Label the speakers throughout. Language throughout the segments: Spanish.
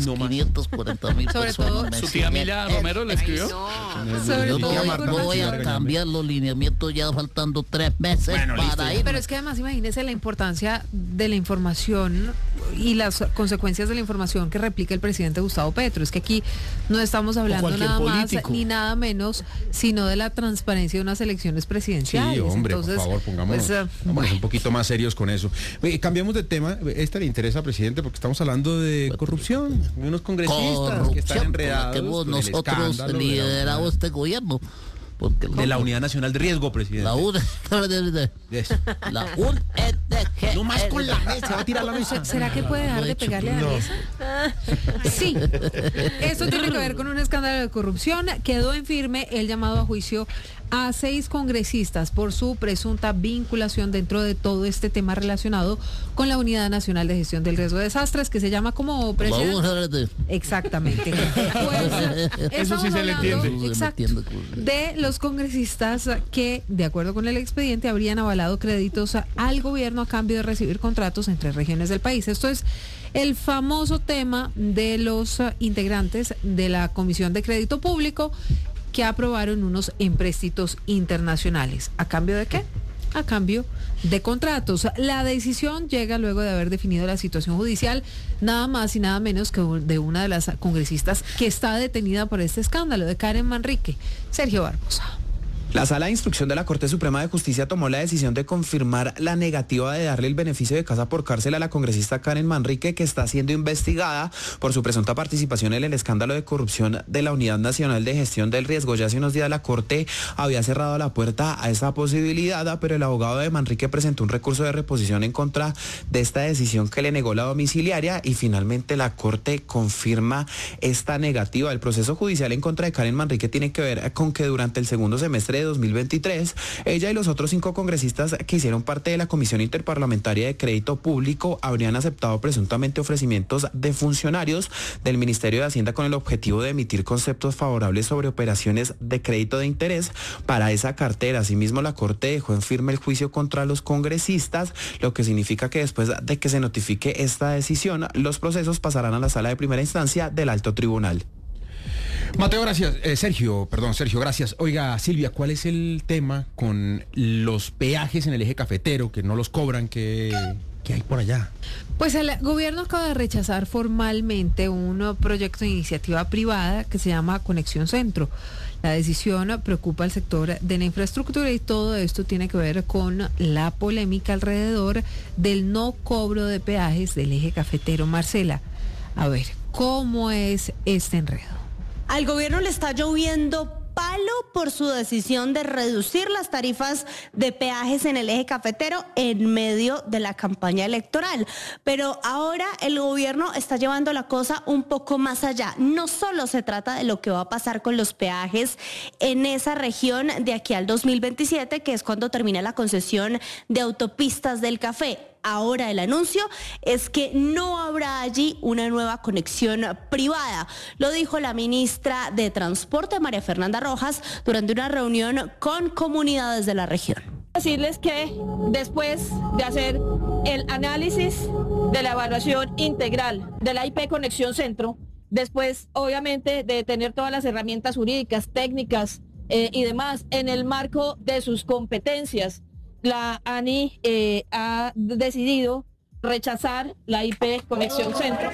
Speaker 1: las 540.000 personas.
Speaker 2: ¿Su tía Mila Romero le escribió?
Speaker 1: Voy a cambiar los lineamientos ya faltando 3 meses para ir.
Speaker 3: Pero es que además imagínese la importancia de la información y las consecuencias de la información que replica el presidente Gustavo Petro. Es que aquí no estamos hablando nada más ni nada menos, sino de la transparencia de unas elecciones presidenciales.
Speaker 4: Sí, hombre,
Speaker 3: entonces,
Speaker 4: por favor, pongámonos un poquito más serios con eso. Cambiamos de tema. Esta le interesa, presidente, porque estamos hablando de corrupción, de unos congresistas que están enredados con
Speaker 1: nosotros lideramos este gobierno. Porque
Speaker 4: de la Unidad Nacional de Riesgo, presidente.
Speaker 1: La UNEDG.
Speaker 4: No más con la mesa, va a tirar la mesa.
Speaker 3: ¿Será que puede dejar de pegarle a la mesa? Sí. Esto tiene que ver con un escándalo de corrupción. Quedó en firme el llamado a juicio a 6 congresistas por su presunta vinculación dentro de todo este tema relacionado con la Unidad Nacional de Gestión del Riesgo de Desastres, que se llama como presidente. Exactamente. Pues,
Speaker 2: eso sí se le entiende.
Speaker 3: Exacto. De los congresistas que, de acuerdo con el expediente, habrían avalado créditos al gobierno a cambio de recibir contratos entre regiones del país. Esto es el famoso tema de los integrantes de la Comisión de Crédito Público que aprobaron unos empréstitos internacionales. ¿A cambio de qué? A cambio de contratos. La decisión llega luego de haber definido la situación judicial, nada más y nada menos que de una de las congresistas que está detenida por este escándalo, de Karen Manrique. Sergio Barbosa.
Speaker 5: La Sala de Instrucción de la Corte Suprema de Justicia tomó la decisión de confirmar la negativa de darle el beneficio de casa por cárcel a la congresista Karen Manrique, que está siendo investigada por su presunta participación en el escándalo de corrupción de la Unidad Nacional de Gestión del Riesgo. Ya hace unos días la Corte había cerrado la puerta a esa posibilidad, pero el abogado de Manrique presentó un recurso de reposición en contra de esta decisión que le negó la domiciliaria y finalmente la Corte confirma esta negativa. El proceso judicial en contra de Karen Manrique tiene que ver con que durante el segundo semestre de 2023, ella y los otros 5 congresistas que hicieron parte de la Comisión Interparlamentaria de Crédito Público habrían aceptado presuntamente ofrecimientos de funcionarios del Ministerio de Hacienda con el objetivo de emitir conceptos favorables sobre operaciones de crédito de interés para esa cartera. Asimismo, la Corte dejó en firme el juicio contra los congresistas, lo que significa que después de que se notifique esta decisión, los procesos pasarán a la Sala de Primera Instancia del Alto Tribunal.
Speaker 4: Mateo, gracias. Sergio, gracias. Oiga, Silvia, ¿cuál es el tema con los peajes en el eje cafetero que no los cobran? ¿Qué hay por allá?
Speaker 3: Pues el gobierno acaba de rechazar formalmente un proyecto de iniciativa privada que se llama Conexión Centro. La decisión preocupa al sector de la infraestructura y todo esto tiene que ver con la polémica alrededor del no cobro de peajes del eje cafetero. Marcela, a ver, ¿cómo es este enredo?
Speaker 6: Al gobierno le está lloviendo palo por su decisión de reducir las tarifas de peajes en el eje cafetero en medio de la campaña electoral. Pero ahora el gobierno está llevando la cosa un poco más allá. No solo se trata de lo que va a pasar con los peajes en esa región de aquí al 2027, que es cuando termina la concesión de autopistas del café. Ahora el anuncio es que no habrá allí una nueva conexión privada. Lo dijo la ministra de Transporte, María Fernanda Rojas, durante una reunión con comunidades de la región.
Speaker 7: Decirles que después de hacer el análisis de la evaluación integral de la IP Conexión Centro, después obviamente de tener todas las herramientas jurídicas, técnicas y demás en el marco de sus competencias, la ANI ha decidido rechazar la IP Conexión Centro.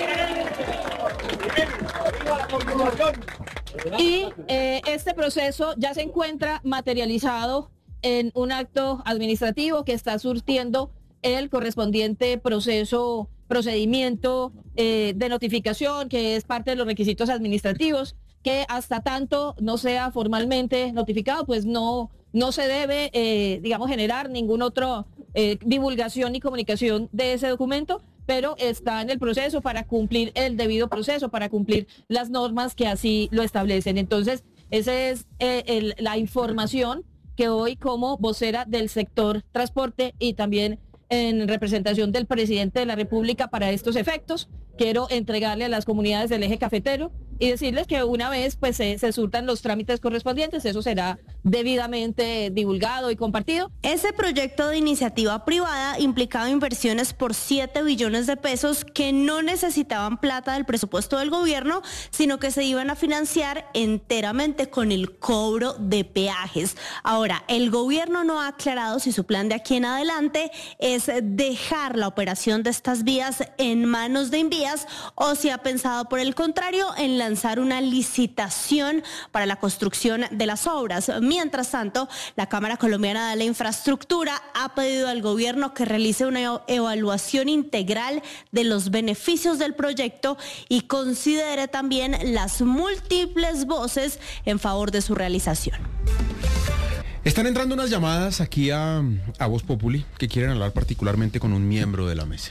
Speaker 7: Y este proceso ya se encuentra materializado en un acto administrativo que está surtiendo el correspondiente procedimiento de notificación, que es parte de los requisitos administrativos, que hasta tanto no sea formalmente notificado, pues no se debe, generar ningún otro divulgación ni comunicación de ese documento, pero está en el proceso para cumplir el debido proceso, para cumplir las normas que así lo establecen. Entonces, esa es la información que hoy, como vocera del sector transporte y también en representación del presidente de la República para estos efectos, quiero entregarle a las comunidades del eje cafetero y decirles que una vez pues se surtan los trámites correspondientes, eso será debidamente divulgado y compartido.
Speaker 6: Ese proyecto de iniciativa privada implicaba inversiones por 7 billones de pesos que no necesitaban plata del presupuesto del gobierno, sino que se iban a financiar enteramente con el cobro de peajes. Ahora, el gobierno no ha aclarado si su plan de aquí en adelante es dejar la operación de estas vías en manos de Invías o si ha pensado por el contrario en lanzar una licitación para la construcción de las obras. Mientras tanto, la Cámara Colombiana de la Infraestructura ha pedido al gobierno que realice una evaluación integral de los beneficios del proyecto y considere también las múltiples voces en favor de su realización.
Speaker 4: Están entrando unas llamadas aquí a Voz Populi que quieren hablar particularmente con un miembro de la mesa.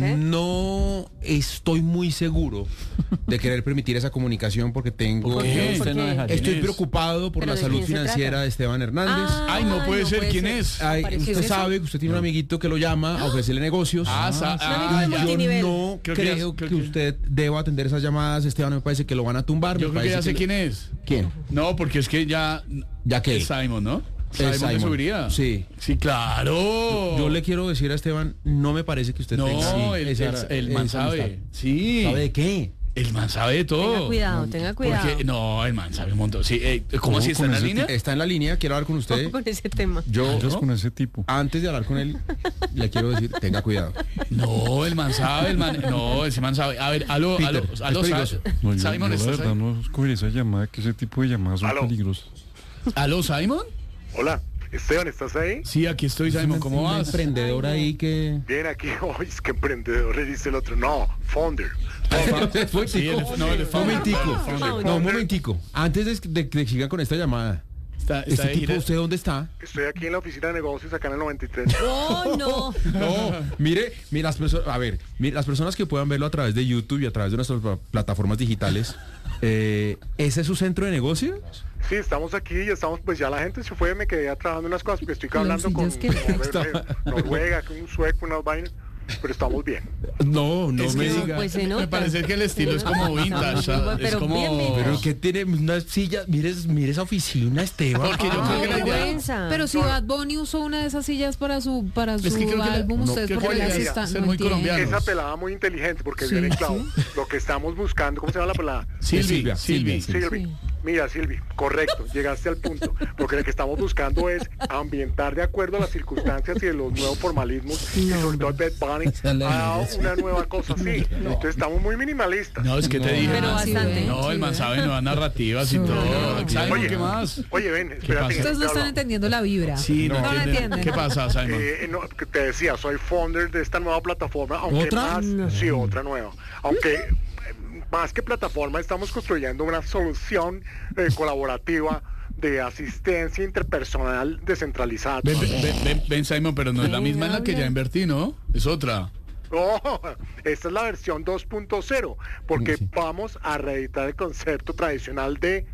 Speaker 4: No estoy muy seguro de querer permitir esa comunicación porque tengo... Estoy preocupado por la salud financiera de Esteban Hernández.
Speaker 2: Ay, no puede ser. ¿Quién es?
Speaker 4: Usted sabe que usted tiene un amiguito que lo llama a ofrecerle negocios. Yo no creo que usted deba atender esas llamadas. Esteban, me parece que lo van a tumbar.
Speaker 2: Yo creo que ya sé quién es.
Speaker 4: ¿Quién?
Speaker 2: No, porque es que ya
Speaker 4: que
Speaker 2: es Simon, ¿no? Simon de Subiría.
Speaker 4: Sí.
Speaker 2: Sí, claro.
Speaker 4: Yo le quiero decir a Esteban, no me parece que usted tenga...
Speaker 2: No, el man sabe. Sí.
Speaker 4: ¿Sabe de qué?
Speaker 2: El man sabe de todo.
Speaker 3: Tenga cuidado.
Speaker 2: Porque, no, el man sabe un montón. Sí, ¿cómo así está en la línea?
Speaker 4: Está en la línea, quiero hablar con usted.
Speaker 3: Con ese tema.
Speaker 4: Yo,
Speaker 8: con ese tipo.
Speaker 4: antes de hablar con él, le quiero decir, tenga cuidado.
Speaker 2: No, el man sabe, ese man sabe. A ver, aló,
Speaker 4: Peter,
Speaker 2: aló,
Speaker 8: No, yo,
Speaker 2: Simon,
Speaker 8: la
Speaker 2: ¿estás
Speaker 8: verdad
Speaker 2: ahí?
Speaker 8: no escogería esa llamada, que ese tipo de llamadas son peligrosas.
Speaker 2: ¿Aló, Simon?
Speaker 9: Hola, Esteban, ¿estás ahí?
Speaker 2: Sí, aquí estoy, Simon, ¿cómo
Speaker 4: Un
Speaker 2: vas?
Speaker 4: emprendedor ahí que...
Speaker 9: Bien, aquí, es que emprendedor, le dice el otro. No, founder.
Speaker 2: Sí, el
Speaker 4: Un momentico. Antes de que sigan con esta llamada. ¿Este tipo, usted dónde está?
Speaker 9: Estoy aquí en la oficina de negocios, acá en el 93.
Speaker 3: ¡Oh, no!
Speaker 4: No, mire las personas, las personas que puedan verlo a través de YouTube y a través de nuestras plataformas digitales, ¿ese es su centro de negocios?
Speaker 9: Sí, estamos aquí y estamos, pues ya la gente se fue, me quedé trabajando en unas cosas porque estoy hablando con Noruega, con un sueco, unas vainas, pero estamos bien.
Speaker 4: No me diga.
Speaker 3: Pues se nota.
Speaker 2: Me parece que el estilo es como vintage. Es como...
Speaker 4: Pero que tiene unas sillas, mire esa oficina, Esteban.
Speaker 2: Porque yo creo que la idea...
Speaker 3: vergüenza. Pero si Bad Bunny usó una de esas sillas para su
Speaker 2: Es que creo que
Speaker 3: álbum, ustedes
Speaker 2: creo que
Speaker 3: porque
Speaker 2: la
Speaker 3: las
Speaker 2: idea
Speaker 3: están...
Speaker 2: es ser
Speaker 3: no
Speaker 2: muy
Speaker 3: entiendo.
Speaker 2: colombiano.
Speaker 9: Esa pelada muy inteligente porque
Speaker 3: Sí.
Speaker 9: viene claro. Lo que estamos buscando, ¿cómo se llama la pelada?
Speaker 2: Silvi.
Speaker 9: Silvi. Mira, Silvi, correcto, llegaste al punto. Porque lo que estamos buscando es ambientar de acuerdo a las circunstancias y de los nuevos formalismos. Y sobre todo el Bad Bunny ha dado una nueva cosa así. Entonces estamos muy minimalistas.
Speaker 2: No, es que te dije.
Speaker 3: Pero bastante.
Speaker 2: No, el man sabe nuevas narrativas y todo. Simon,
Speaker 9: Oye,
Speaker 2: ¿qué más?
Speaker 9: Oye, ven,
Speaker 2: pasa?
Speaker 9: espérate. que
Speaker 3: Ustedes no
Speaker 9: te
Speaker 3: están
Speaker 9: hablo.
Speaker 3: entendiendo la vibra.
Speaker 2: Sí, no
Speaker 3: la entienden.
Speaker 2: ¿Qué pasa, Simon?
Speaker 9: No, que te decía, soy founder de esta nueva plataforma, aunque
Speaker 4: ¿Otra?
Speaker 9: sí, otra nueva. Aunque más que plataforma estamos construyendo una solución colaborativa de asistencia interpersonal descentralizada.
Speaker 2: Ven, Simon, pero no es la misma en la que ya invertí, ¿no? Es otra.
Speaker 9: No, esta es la versión 2.0, porque vamos a reeditar el concepto tradicional de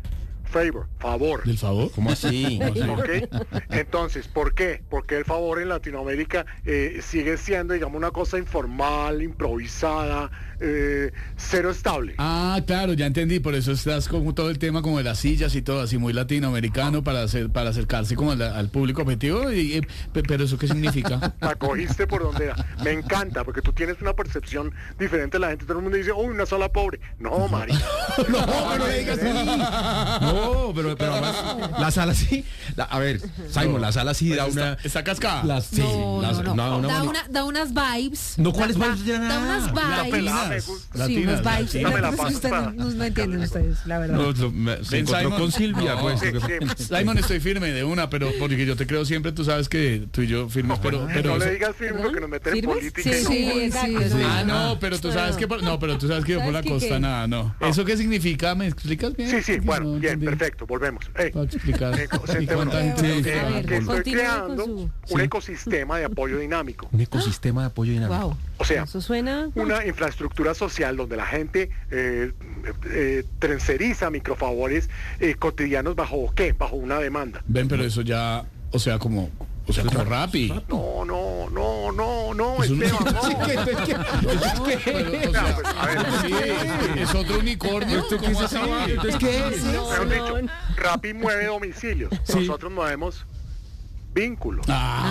Speaker 9: favor.
Speaker 2: ¿Del favor?
Speaker 4: ¿Cómo así?
Speaker 9: ¿Ok? Entonces, ¿por qué? Porque el favor en Latinoamérica sigue siendo, digamos, una cosa informal, improvisada, cero estable.
Speaker 2: Ah, claro, ya entendí. Por eso estás con todo el tema como de las sillas y todo, así muy latinoamericano para acercarse como al público objetivo. Pero ¿eso qué significa?
Speaker 9: La cogiste por donde era. Me encanta, porque tú tienes una percepción diferente de la gente. Todo el mundo dice, uy, una sola pobre. No, Mari.
Speaker 4: No le digas así. No, pero además, la sala sí. A ver, Simon, la sala sí da una...
Speaker 2: Está cascada.
Speaker 4: Sí,
Speaker 3: Da unas vibes.
Speaker 4: No, ¿cuáles vibes?
Speaker 3: Da unas vibes. Sí, unas vibes.
Speaker 9: Dame la
Speaker 3: Es que ustedes
Speaker 9: pasta.
Speaker 3: no entienden ustedes, la verdad.
Speaker 4: Se
Speaker 2: Ven,
Speaker 4: encontró
Speaker 2: Simon.
Speaker 4: con Silvia, pues.
Speaker 9: Sí, sí.
Speaker 2: Simon, estoy firme de una, pero porque yo te creo siempre, tú sabes que tú y yo firmes, pero
Speaker 9: No le
Speaker 2: eso-
Speaker 9: digas firme porque nos meten en
Speaker 3: ¿Firmes?
Speaker 9: política. y no.
Speaker 3: Sí.
Speaker 2: Ah, no, pero tú sabes que yo por la costa nada, no. ¿Eso qué significa? ¿Me explicas bien?
Speaker 9: Sí, bueno,
Speaker 2: No
Speaker 9: bien,
Speaker 2: entendí.
Speaker 9: perfecto, volvemos.
Speaker 2: Para explicar. ¿Y cuánta gente
Speaker 3: Sí.
Speaker 2: lo que
Speaker 3: A
Speaker 2: va
Speaker 3: ver,
Speaker 9: Que
Speaker 2: por-
Speaker 9: estoy
Speaker 3: continúe
Speaker 9: creando
Speaker 3: con
Speaker 9: un ecosistema de apoyo dinámico.
Speaker 4: Un ecosistema de apoyo dinámico.
Speaker 3: Wow.
Speaker 9: O sea,
Speaker 3: Eso suena.
Speaker 9: una infraestructura social donde la gente transferiza microfavores cotidianos bajo ¿qué? Bajo una demanda.
Speaker 2: Ven, pero eso ya, como Rappi.
Speaker 9: No, No, Esteban, no.
Speaker 2: Es otro unicornio.
Speaker 4: ¿Qué es esa vaina? Entonces, ¿qué es?
Speaker 9: Mejor dicho, Rappi mueve domicilios. Nosotros movemos vínculos.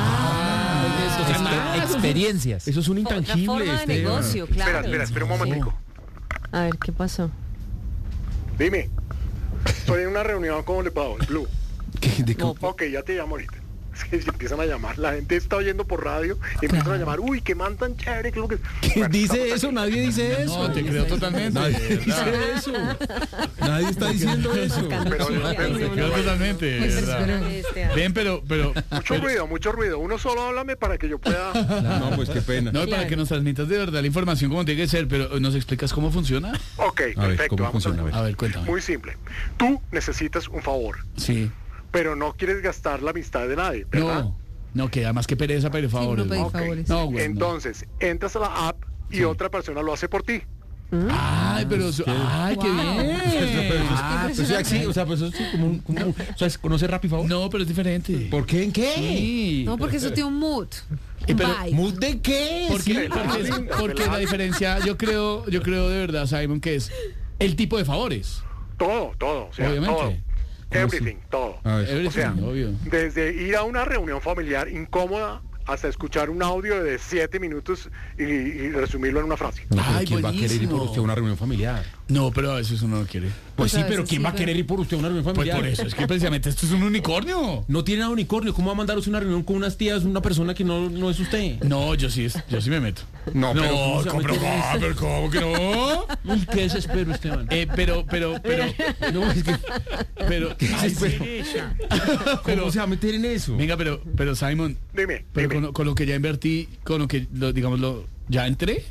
Speaker 10: Experiencias.
Speaker 4: Eso es un intangible.
Speaker 11: Otra forma de negocio, claro.
Speaker 9: Espera un momentico.
Speaker 11: A ver, ¿qué pasó?
Speaker 9: Dime, estoy en una reunión con Le Pau, el Blue.
Speaker 4: No,
Speaker 9: Ok, ya te llamo ahorita. Es que se empiezan a llamar, la gente está oyendo por radio y empiezan a llamar, uy, qué man tan chévere, creo que...
Speaker 4: ¿Quién dice eso? Nadie dice eso.
Speaker 2: No, te creo totalmente.
Speaker 4: Nadie dice eso. Nadie está diciendo eso.
Speaker 9: Pero,
Speaker 2: Te creo totalmente, de verdad. Ven, pero...
Speaker 9: Mucho ruido. Uno solo háblame para que yo pueda...
Speaker 4: No, pues qué pena.
Speaker 2: No, para que nos transmitas de verdad la información como tiene que ser, pero ¿nos explicas cómo funciona?
Speaker 9: Ok,
Speaker 4: A ver,
Speaker 9: perfecto.
Speaker 4: ¿cómo funciona?
Speaker 2: A ver, cuéntame.
Speaker 9: Muy simple. Tú necesitas un favor,
Speaker 2: Sí.
Speaker 9: pero no quieres gastar la amistad de nadie, ¿verdad?
Speaker 2: No, que además que pereza pedir favores.
Speaker 3: no pedir
Speaker 9: Ok.
Speaker 3: favores.
Speaker 2: No, güey, no.
Speaker 9: Entonces, entras a la app y otra persona lo hace por ti.
Speaker 2: Ay, pero... Ay, qué bien.
Speaker 4: O sea, sí, o sea, pues eso es como o sea, ¿conoce Rappi favor?
Speaker 2: No, pero es diferente.
Speaker 4: ¿Por qué? ¿En qué?
Speaker 2: Sí.
Speaker 3: No, porque eso tiene un mood.
Speaker 2: pero-
Speaker 3: Vibe.
Speaker 4: ¿Mood de qué?
Speaker 2: Porque la diferencia, yo creo de verdad, Simon, que es el tipo de favores.
Speaker 9: Todo, o sea,
Speaker 2: Obviamente.
Speaker 9: todo.
Speaker 2: ¿Cómo
Speaker 9: Everything, todo.
Speaker 4: A ver.
Speaker 2: Everything,
Speaker 9: O sea,
Speaker 2: obvio.
Speaker 9: desde ir a una reunión familiar incómoda hasta escuchar un audio de 7 minutos y resumirlo en una frase.
Speaker 4: No, pero
Speaker 2: Ay,
Speaker 4: ¿quién va a querer ir por
Speaker 2: buenísimo.
Speaker 4: usted a una reunión familiar?
Speaker 2: No, pero a veces uno no quiere.
Speaker 4: Pues
Speaker 3: a
Speaker 4: sí, pero
Speaker 3: veces
Speaker 4: ¿quién
Speaker 3: sí,
Speaker 4: va a querer ir por usted a una reunión
Speaker 2: Pues
Speaker 4: familiar?
Speaker 2: por eso, es que precisamente esto es un unicornio.
Speaker 4: No tiene nada unicornio. ¿Cómo va a mandaros una reunión con unas tías, una persona que no es usted?
Speaker 2: No, yo sí me meto.
Speaker 4: No,
Speaker 2: No,
Speaker 4: ¿cómo se va a meter en esto?
Speaker 2: pero ¿cómo que no?
Speaker 4: Uy, qué desespero, Esteban.
Speaker 2: Pero,
Speaker 4: No, es que...
Speaker 2: pero, ay,
Speaker 4: ¿Cómo se va a meter en eso?
Speaker 2: venga, pero Simon,
Speaker 9: Dime.
Speaker 2: pero con lo que ya invertí, con lo que, digámoslo, ¿ya entré?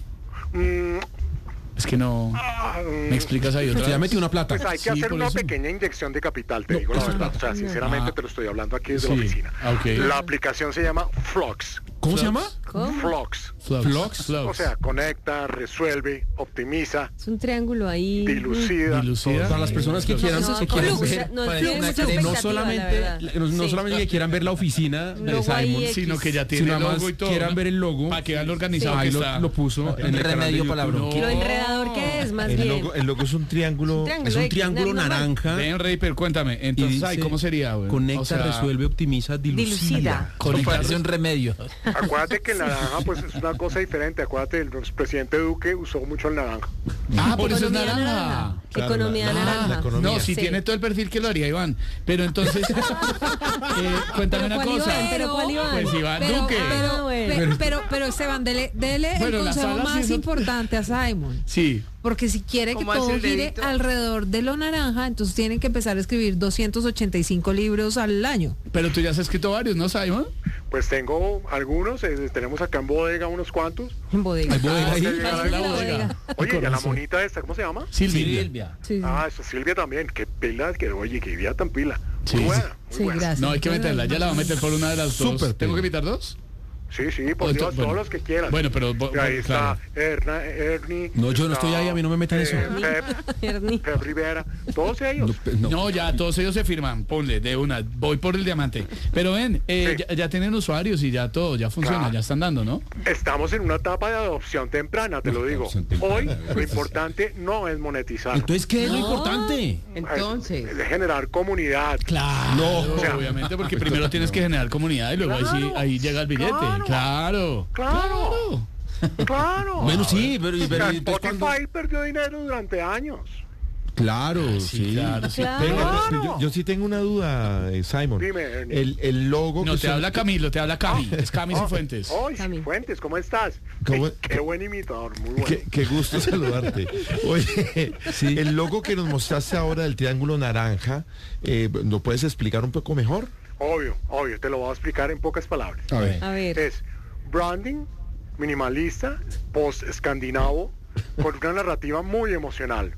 Speaker 2: Es que no. ¿Me explicas ahí otra
Speaker 4: Se ya
Speaker 2: vez?
Speaker 4: metió una plata.
Speaker 9: Pues hay que
Speaker 2: Sí,
Speaker 9: hacer
Speaker 2: por
Speaker 9: una
Speaker 2: eso.
Speaker 9: pequeña inyección de capital, te
Speaker 4: No,
Speaker 9: digo la
Speaker 4: eso es
Speaker 9: verdad. O sea, sinceramente
Speaker 2: Ah.
Speaker 9: te lo estoy hablando aquí desde
Speaker 2: Sí,
Speaker 9: la oficina.
Speaker 2: ok.
Speaker 9: La aplicación se llama Flux.
Speaker 4: ¿Cómo se llama?
Speaker 9: Flux.
Speaker 2: Flux.
Speaker 9: O sea, conecta, resuelve, optimiza,
Speaker 11: Es un triángulo ahí.
Speaker 9: dilucida.
Speaker 2: Dilucida.
Speaker 4: Para las personas que quieran,
Speaker 11: No,
Speaker 4: que quieran
Speaker 11: flux,
Speaker 4: ver,
Speaker 11: no,
Speaker 10: Pues,
Speaker 11: tiene
Speaker 10: una
Speaker 11: mucha
Speaker 10: crema.
Speaker 4: no
Speaker 11: expectativa,
Speaker 4: solamente,
Speaker 11: la verdad.
Speaker 4: no
Speaker 11: Sí.
Speaker 4: solamente que quieran ver la oficina de
Speaker 11: logo ahí
Speaker 4: Simon,
Speaker 11: X.
Speaker 2: Sino que ya
Speaker 4: sino
Speaker 2: tiene
Speaker 4: nada
Speaker 2: logo
Speaker 4: más
Speaker 2: y todo.
Speaker 4: quieran ver el logo.
Speaker 2: Para que vean lo organizado
Speaker 4: Ahí
Speaker 2: que
Speaker 4: lo,
Speaker 2: está.
Speaker 4: lo puso en el canal de
Speaker 10: remedio
Speaker 4: YouTube.
Speaker 10: para la bronquita.
Speaker 11: Lo enredador que es, más bien.
Speaker 12: El logo es un triángulo.
Speaker 4: Es un triángulo
Speaker 11: normal.
Speaker 4: naranja.
Speaker 2: Ven, Raper, cuéntame.
Speaker 4: Y
Speaker 2: Entonces,
Speaker 4: dice,
Speaker 2: ay, ¿cómo sería, güey?
Speaker 4: Conecta,
Speaker 2: O sea,
Speaker 4: resuelve, optimiza, dilucida.
Speaker 10: Parece un remedio.
Speaker 9: Acuérdate que el naranja pues es una cosa diferente. Acuérdate, el presidente Duque usó mucho el naranja.
Speaker 2: Ah, por eso es
Speaker 11: Economía
Speaker 2: naranja.
Speaker 12: Claro,
Speaker 11: Economía
Speaker 12: la
Speaker 11: naranja.
Speaker 12: economía.
Speaker 2: No, si
Speaker 11: Sí.
Speaker 2: tiene todo el perfil que lo haría Iván. Pero entonces, cuéntame una
Speaker 11: ¿Cuál
Speaker 2: cosa.
Speaker 11: Iván? ¿Pero cuál Iván?
Speaker 2: Pues Iván
Speaker 3: pero,
Speaker 2: Duque.
Speaker 3: pero Esteban, dele
Speaker 2: Bueno,
Speaker 3: el
Speaker 2: la
Speaker 3: consejo
Speaker 2: sala sí
Speaker 3: más
Speaker 2: es-
Speaker 3: importante a Simon.
Speaker 2: Sí.
Speaker 3: Porque si quiere que
Speaker 1: ¿Cómo hace
Speaker 3: todo
Speaker 1: el
Speaker 3: gire
Speaker 1: dedito?
Speaker 3: alrededor de lo naranja, entonces tienen que empezar a escribir 285 libros al año.
Speaker 2: Pero tú ya has escrito varios, ¿no, Simon?
Speaker 9: Pues tengo algunos, tenemos acá en bodega unos cuantos.
Speaker 11: En bodega.
Speaker 4: Hay bodega ahí.
Speaker 9: que llegar
Speaker 3: Parece
Speaker 9: a
Speaker 3: la
Speaker 9: la
Speaker 3: bodega.
Speaker 9: Oye, y a la
Speaker 2: Corazón.
Speaker 9: monita esta, ¿cómo se llama?
Speaker 2: Silvia.
Speaker 3: Sí, sí.
Speaker 9: Ah, esa Silvia también, qué pila, oye, qué vida tan pila.
Speaker 2: Sí,
Speaker 9: Muy buena,
Speaker 2: sí.
Speaker 9: muy
Speaker 3: Sí,
Speaker 9: buena.
Speaker 3: gracias.
Speaker 2: No, hay que meterla. Ya la va a meter por una de las dos.
Speaker 4: Súper
Speaker 2: ¿Tengo que
Speaker 4: pila.
Speaker 2: invitar dos?
Speaker 9: Sí, por
Speaker 2: Oye,
Speaker 9: Dios,
Speaker 2: bueno.
Speaker 9: todos los que quieras.
Speaker 2: Bueno, pero
Speaker 9: Y ahí está
Speaker 2: claro.
Speaker 9: Ernie.
Speaker 4: No, yo no estoy ahí, a mí no me metan eso.
Speaker 11: Ernie.
Speaker 9: Pep Rivera, todos ellos.
Speaker 2: No, ya todos ellos se firman. Ponle de una. Voy por el diamante. Pero ven,
Speaker 9: Sí.
Speaker 2: ya tienen usuarios y ya todo, ya funciona,
Speaker 9: Claro.
Speaker 2: ya están dando, ¿no?
Speaker 9: Estamos en una etapa de adopción temprana, te lo digo.
Speaker 4: Adopción temprana.
Speaker 9: Hoy lo importante no es monetizar,
Speaker 4: Entonces, ¿qué es lo importante?
Speaker 9: es generar comunidad.
Speaker 2: Claro.
Speaker 4: No.
Speaker 2: O sea, obviamente, porque primero tienes que generar comunidad y luego ahí, sí,
Speaker 9: Claro.
Speaker 2: ahí llega el billete.
Speaker 9: Claro.
Speaker 2: Claro.
Speaker 9: Claro.
Speaker 4: Bueno, sí, pero
Speaker 9: O sea,
Speaker 4: entonces, ¿cuándo?
Speaker 9: Spotify perdió dinero durante años.
Speaker 4: Claro, sí.
Speaker 2: Claro, sí.
Speaker 11: Claro.
Speaker 12: Venga,
Speaker 9: Claro.
Speaker 12: yo sí tengo una duda, Simon.
Speaker 9: Dime, Ernie.
Speaker 12: El logo
Speaker 2: No,
Speaker 12: que
Speaker 2: te
Speaker 12: usted-
Speaker 2: habla Camilo, te habla Cami. Es Cami Cifuentes.
Speaker 9: Oye,
Speaker 11: Cami.
Speaker 9: Fuentes, ¿cómo estás?
Speaker 12: ¿Cómo-
Speaker 9: Qué buen imitador, muy bueno.
Speaker 12: Qué gusto saludarte. Oye, el logo que nos mostraste ahora del triángulo naranja, ¿lo puedes explicar un poco mejor?
Speaker 9: Obvio, te lo voy a explicar en pocas palabras.
Speaker 4: A ver.
Speaker 11: A ver.
Speaker 9: Es branding, minimalista, post-escandinavo, con una narrativa muy emocional.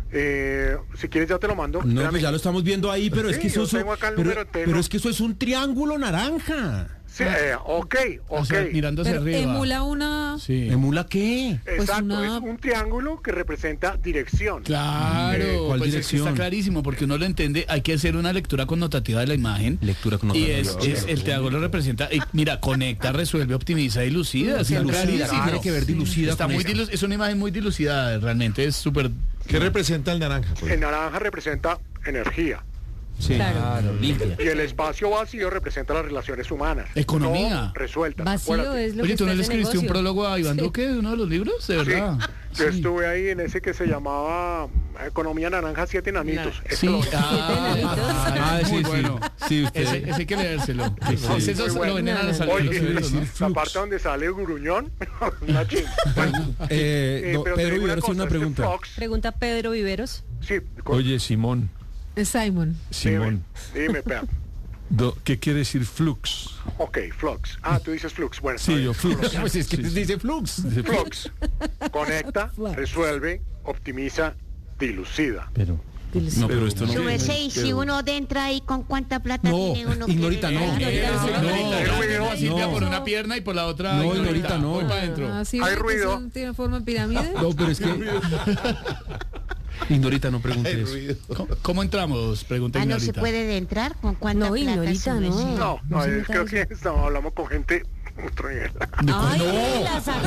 Speaker 9: Si quieres ya te lo mando.
Speaker 4: No,
Speaker 9: Espérame.
Speaker 4: pues ya lo estamos viendo ahí, pero es
Speaker 9: Sí,
Speaker 4: que eso
Speaker 9: yo tengo acá el número entero.
Speaker 4: pero es que eso es un triángulo naranja.
Speaker 9: Sí, ok.
Speaker 2: O sea, mirando hacia
Speaker 3: Pero
Speaker 2: arriba.
Speaker 3: emula una...
Speaker 2: Sí.
Speaker 4: ¿Emula qué?
Speaker 9: Exacto,
Speaker 3: una-
Speaker 9: es un triángulo que representa dirección.
Speaker 2: Claro,
Speaker 4: ¿cuál
Speaker 2: pues
Speaker 4: dirección?
Speaker 2: está clarísimo, porque uno lo entiende, hay que hacer una lectura connotativa de la imagen.
Speaker 4: Lectura connotativa.
Speaker 2: Y el triángulo representa, y mira, conecta, resuelve, optimiza y lucida. Sí,
Speaker 4: Dilucida,
Speaker 2: clarísimo.
Speaker 4: ¿qué tiene que ver dilucida
Speaker 2: Está
Speaker 4: con
Speaker 2: muy
Speaker 4: esto?
Speaker 2: es una imagen muy dilucidada, realmente es súper...
Speaker 12: ¿Qué representa el naranja? Pues?
Speaker 9: El naranja representa energía.
Speaker 4: Sí.
Speaker 10: Claro, limpia.
Speaker 9: Y el espacio vacío representa las relaciones humanas.
Speaker 2: Economía.
Speaker 9: No resueltas.
Speaker 11: Vacío
Speaker 9: acuérdate.
Speaker 11: es lo
Speaker 2: Oye,
Speaker 11: que
Speaker 2: ¿tú no
Speaker 11: está
Speaker 2: le
Speaker 11: en
Speaker 2: escribiste un
Speaker 11: negocio.
Speaker 2: prólogo a Iván Duque de uno de los libros? De
Speaker 9: Sí,
Speaker 2: verdad.
Speaker 9: yo estuve ahí en ese que se llamaba Economía Naranja 7 enanitos.
Speaker 2: Sí,
Speaker 4: sí,
Speaker 2: muy
Speaker 4: sí.
Speaker 2: bueno.
Speaker 4: Sí, usted.
Speaker 2: Ese hay que leérselo.
Speaker 9: sí.
Speaker 2: Esos
Speaker 9: Muy bueno.
Speaker 2: lo venden a los
Speaker 9: Oye,
Speaker 2: libros, ¿no?
Speaker 9: la parte donde sale Gruñón, una chimba.
Speaker 4: Pedro
Speaker 9: pero te digo
Speaker 4: Viveros tiene
Speaker 9: cosa,
Speaker 4: una
Speaker 9: este
Speaker 4: pregunta.
Speaker 9: Flux,
Speaker 11: Pregunta Pedro Viveros.
Speaker 9: sí,
Speaker 8: Oye, Simón,
Speaker 3: Simon.
Speaker 8: Simón,
Speaker 9: dime, Pea.
Speaker 8: ¿qué quiere decir flux?
Speaker 9: Ok, Flux. Ah, tú dices Flux. Bueno,
Speaker 8: Sí, yo flux.
Speaker 4: Pues es que dice flux.
Speaker 9: Flux. Conecta, resuelve, optimiza, dilucida.
Speaker 8: Pero, no, pero esto no.
Speaker 1: Y si uno entra ahí, ¿con cuánta plata
Speaker 4: No,
Speaker 1: tiene uno?
Speaker 4: Ignorita, no.
Speaker 2: No, Silvia
Speaker 9: no.
Speaker 2: por una pierna y por la otra.
Speaker 4: No, Ignorita, no.
Speaker 2: Voy para adentro.
Speaker 3: Ah, sí,
Speaker 9: Hay
Speaker 3: ¿que
Speaker 9: ruido.
Speaker 3: eso ¿Tiene forma de pirámide?
Speaker 4: No, pero es que... Ignorita, no pregunte eso.
Speaker 2: ¿Cómo entramos? Pregunta
Speaker 1: Ah, no se
Speaker 2: Ignorita.
Speaker 1: puede entrar, ¿con cuánta
Speaker 11: No,
Speaker 1: plata
Speaker 11: Ignorita,
Speaker 1: sube?
Speaker 11: no.
Speaker 1: Sí.
Speaker 9: No,
Speaker 11: se
Speaker 9: creo
Speaker 11: meta
Speaker 9: que hablamos con gente otro nivel.
Speaker 11: Ay, la sacó.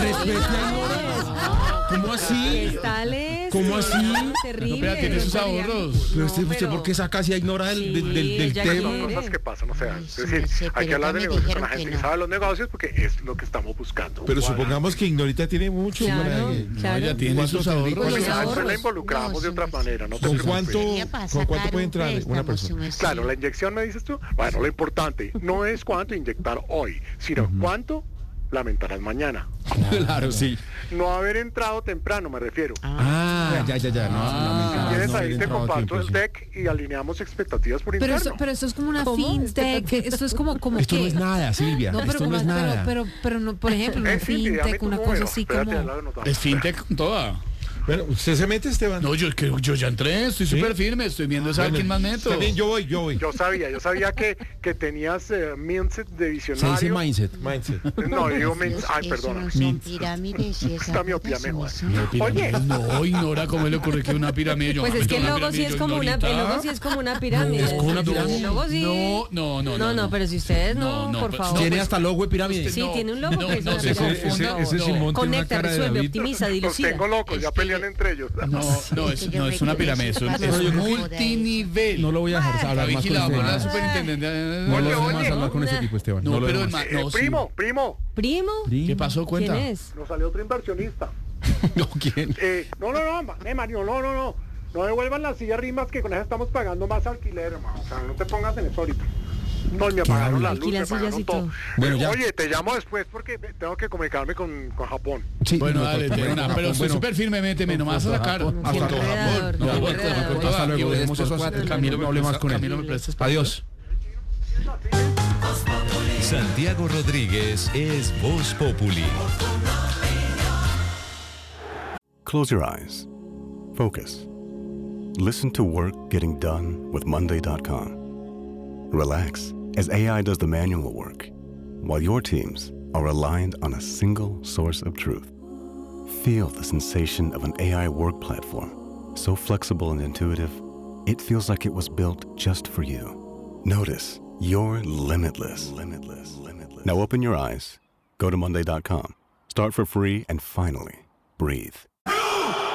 Speaker 4: ¿Cómo así?
Speaker 11: Tales.
Speaker 4: ¿Cómo así?
Speaker 11: Terrible.
Speaker 2: No, pero tiene sus ahorros.
Speaker 4: Pero usted, ¿por qué saca si ignora del
Speaker 11: ya
Speaker 4: tema?
Speaker 9: Son cosas que pasan, o sea,
Speaker 1: Ay,
Speaker 9: es
Speaker 1: sí,
Speaker 9: decir,
Speaker 1: no sé,
Speaker 9: hay que
Speaker 1: pero
Speaker 9: hablar
Speaker 1: ya
Speaker 9: de
Speaker 1: me
Speaker 9: negocios con
Speaker 1: dijeron
Speaker 9: la
Speaker 1: que
Speaker 9: gente que
Speaker 1: no.
Speaker 9: sabe los negocios porque es lo que estamos buscando.
Speaker 12: Pero supongamos que Ignorita tiene mucho.
Speaker 11: Claro,
Speaker 12: para-
Speaker 11: claro.
Speaker 2: Ella tiene sus ahorros.
Speaker 11: Pues los
Speaker 9: Porque a
Speaker 11: ahorros.
Speaker 9: la involucramos
Speaker 1: No,
Speaker 9: de otra
Speaker 1: sí,
Speaker 9: manera, no te
Speaker 12: ¿Con
Speaker 9: preocupes.
Speaker 12: cuánto,
Speaker 1: Sería para
Speaker 12: ¿con cuánto
Speaker 1: sacar
Speaker 12: puede
Speaker 1: un
Speaker 12: entrar
Speaker 1: préstamo,
Speaker 12: una persona?
Speaker 1: su merced.
Speaker 9: Claro, la inyección me dices tú. Bueno, lo importante no es cuánto inyectar hoy, sino cuánto lamentarás mañana.
Speaker 4: Claro, sí.
Speaker 9: No haber entrado temprano, me refiero.
Speaker 4: Ah, ya.
Speaker 9: Si quieres,
Speaker 4: no
Speaker 9: ahí
Speaker 4: haber
Speaker 9: te
Speaker 4: entrado a
Speaker 9: comparto
Speaker 4: tiempo,
Speaker 9: el
Speaker 4: sí.
Speaker 9: deck y alineamos expectativas por
Speaker 3: Pero
Speaker 9: interno.
Speaker 3: esto es como una
Speaker 11: ¿Cómo?
Speaker 3: fintech, esto es como
Speaker 4: Esto
Speaker 3: que...
Speaker 4: no es nada, Silvia.
Speaker 3: No, pero,
Speaker 4: Esto no es nada.
Speaker 3: pero no, por ejemplo, una
Speaker 9: Sí, dame
Speaker 3: fintech,
Speaker 9: tu
Speaker 3: una
Speaker 9: número.
Speaker 3: cosa así
Speaker 9: Espérate, ya
Speaker 3: como...
Speaker 9: lo anotamos.
Speaker 2: Es fintech toda.
Speaker 12: Bueno, ¿usted se mete, Esteban?
Speaker 2: No, yo ya entré, estoy súper firme, estoy viendo esa
Speaker 12: Bueno,
Speaker 2: quién más meto.
Speaker 12: también yo voy.
Speaker 9: Yo sabía que tenías mindset de
Speaker 4: Se
Speaker 9: visionario.
Speaker 4: dice mindset.
Speaker 12: Mindset.
Speaker 9: No, digo
Speaker 1: Eso-
Speaker 9: mindset. Ay,
Speaker 1: eso
Speaker 9: perdona.
Speaker 1: no son pirámides y
Speaker 9: Esta miopía
Speaker 1: esas
Speaker 9: mejor.
Speaker 1: cosas no son.
Speaker 9: Oye,
Speaker 2: No, Ignora cómo le ocurre que una pirámide. Yo
Speaker 11: Pues
Speaker 2: me
Speaker 11: es
Speaker 2: meto
Speaker 11: que el
Speaker 2: en una
Speaker 11: logo sí
Speaker 2: pirámide,
Speaker 11: es
Speaker 2: yo
Speaker 11: como una,
Speaker 2: Ignorita.
Speaker 11: el logo sí es como una pirámide.
Speaker 4: es como una pirámide.
Speaker 11: El logo sí.
Speaker 2: No,
Speaker 11: pero si ustedes no,
Speaker 2: No,
Speaker 11: por
Speaker 2: pues,
Speaker 11: favor.
Speaker 4: Tiene hasta logo de pirámide.
Speaker 11: Sí, tiene un logo que es
Speaker 2: no
Speaker 11: una
Speaker 2: se
Speaker 11: pirámide.
Speaker 2: confunda.
Speaker 8: ese
Speaker 2: No.
Speaker 8: Simón tiene una
Speaker 11: Conecta,
Speaker 8: cara de
Speaker 11: resuelve,
Speaker 8: David.
Speaker 11: optimiza,
Speaker 9: los
Speaker 11: dilucida.
Speaker 9: tengo locos, ya pelean entre ellos.
Speaker 2: No, es una pirámide, es multinivel.
Speaker 4: No lo voy a dejar hablar más con
Speaker 2: Vigilado por la
Speaker 4: usted.
Speaker 2: superintendente.
Speaker 4: No lo
Speaker 9: Oye,
Speaker 4: dejo más
Speaker 9: oye.
Speaker 4: hablar con ese tipo, Esteban.
Speaker 2: No,
Speaker 4: lo
Speaker 2: pero
Speaker 4: dejo
Speaker 2: el
Speaker 4: más.
Speaker 2: no, sí.
Speaker 9: Primo,
Speaker 11: ¿Primo?
Speaker 2: ¿Qué pasó? Cuenta.
Speaker 11: ¿Quién es?
Speaker 9: nos salió otro inversionista.
Speaker 4: No, ¿quién?
Speaker 9: No, Mario, no. No devuelvan las sillas rimas que con eso estamos pagando más alquiler, hermano. O sea, no te pongas en eso ahorita. No, me apagaron la luz,
Speaker 11: Alquila
Speaker 9: me
Speaker 11: sillas
Speaker 9: apagaron
Speaker 11: y
Speaker 9: todo.
Speaker 11: todo.
Speaker 4: Bueno, ya.
Speaker 9: Oye, te llamo después porque tengo que comunicarme con Japón.
Speaker 4: Sí,
Speaker 2: Bueno,
Speaker 4: no,
Speaker 2: dale,
Speaker 4: bueno,
Speaker 2: pero estoy
Speaker 4: bueno.
Speaker 2: súper firme, méteme nomás a sacar.
Speaker 4: Hasta
Speaker 11: Qué enredador,
Speaker 2: No,
Speaker 11: qué
Speaker 2: bueno,
Speaker 11: enredador.
Speaker 4: Hasta luego, dejemos eso así.
Speaker 2: Camilo,
Speaker 4: No hable más con
Speaker 2: Camilo, me
Speaker 4: él.
Speaker 2: prestas.
Speaker 4: Adiós.
Speaker 13: Santiago Rodríguez es Voz Populi.
Speaker 14: Close your eyes. Focus. Listen to work getting done with Monday.com. Relax as AI does the manual work, while your teams are aligned on a single source of truth. Feel the sensation of an AI work platform, so flexible and intuitive, it feels like it was built just for you. Notice you're limitless. Now open your eyes, go to Monday.com, start for free, and finally, breathe.